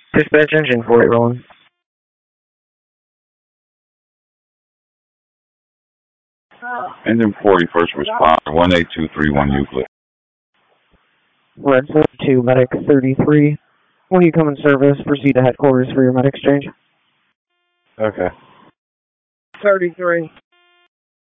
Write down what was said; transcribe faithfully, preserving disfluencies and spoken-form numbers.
Dispatch engine four eight rolling. Engine forty, first responder, one eight two three one Euclid. Red forty-two, medic thirty-three. When you come in service, proceed to headquarters for your med exchange. Okay. thirty-three.